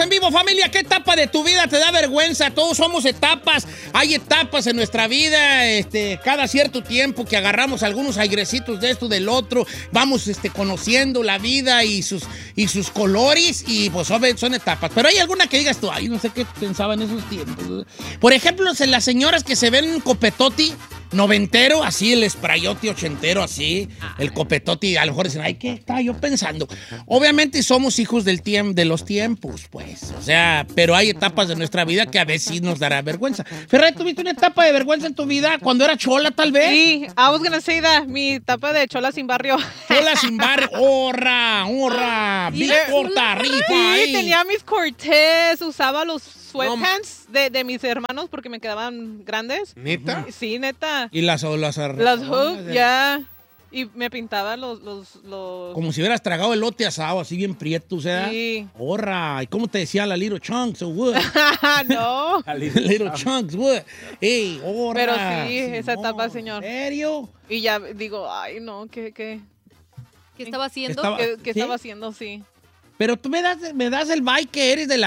en vivo, familia. ¿Qué etapa de tu vida te da vergüenza? Todos somos etapas. Hay etapas en nuestra vida, cada cierto tiempo que agarramos algunos airecitos de esto, del otro. Vamos conociendo la vida y sus colores y pues son etapas. Pero hay alguna que digas tú, ay, no sé qué pensaba en esos tiempos. Por ejemplo, las señoras que se ven un copetoti noventero, así el sprayote ochentero, así, el copetoti, a lo mejor dicen, ay, ¿qué estaba yo pensando? Obviamente somos hijos de los tiempos, pues, o sea, pero hay etapas de nuestra vida que a veces sí nos dará vergüenza. Ferrari, ¿tuviste una etapa de vergüenza en tu vida cuando era chola, tal vez? Sí, I was gonna say that, mi etapa de chola sin barrio. Chola sin barrio, ¡horra! ¡Big corta, rifa! Sí, tenía mis Cortez, usaba los sweatpants de mis hermanos porque me quedaban grandes. ¿Neta? Sí, neta. Y las hoops, ya. Y me pintaba los... Como si hubieras tragado elote asado, así bien prieto, o sea. Sí. ¡Horra! ¿Y cómo te decía la Little Chunks? What? No. La Little Chunks, what? ¡Ey, horra! Pero sí, esa etapa, señor. ¿En serio? Y ya digo, ay, no, ¿qué ¿Qué estaba haciendo? estaba haciendo? Sí. Pero tú me das el bye que eres de la